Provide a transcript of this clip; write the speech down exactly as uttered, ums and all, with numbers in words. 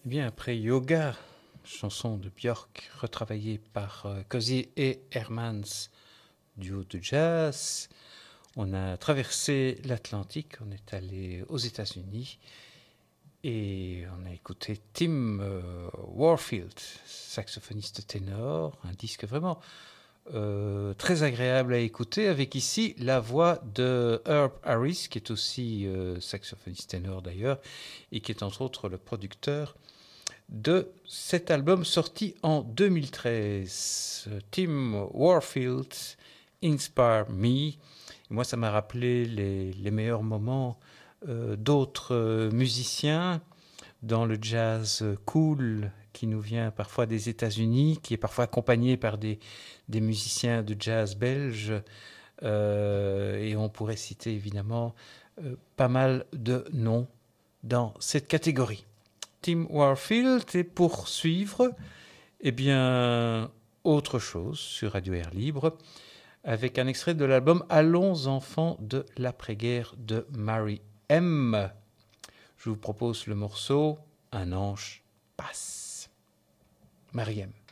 Eh bien, après Yoga, chanson de Björk retravaillée par euh, Cozy et Hermans, duo de jazz, on a traversé l'Atlantique, on est allé aux États-Unis et on a écouté Tim euh, Warfield, saxophoniste ténor, un disque vraiment euh, très agréable à écouter, avec ici la voix de Herb Harris, qui est aussi euh, saxophoniste ténor d'ailleurs, et qui est entre autres le producteur de cet album sorti en deux mille treize. Tim Warfield, Inspire Me. Moi, ça m'a rappelé les, les meilleurs moments euh, d'autres euh, musiciens dans le jazz cool qui nous vient parfois des États-Unis, qui est parfois accompagné par des, des musiciens de jazz belges. Euh, et on pourrait citer évidemment euh, pas mal de noms dans cette catégorie. Tim Warfield, et pour suivre, eh bien, autre chose sur Radio Air Libre, avec un extrait de l'album Allons enfants de l'après-guerre de Mary M. Je vous propose le morceau Un ange passe. Mary M.